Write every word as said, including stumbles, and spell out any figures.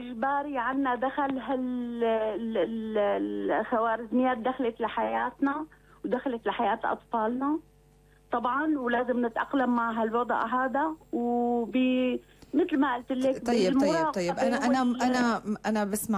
إجباري عنا دخل هال ال- ال- الخوارزميات دخلت لحياتنا ودخلت لحياة أطفالنا طبعا، ولازم نتأقلم مع هالوضع هذا. وب مثل ما قلت لك طيب طيب طيب انا انا وال- انا انا بسمع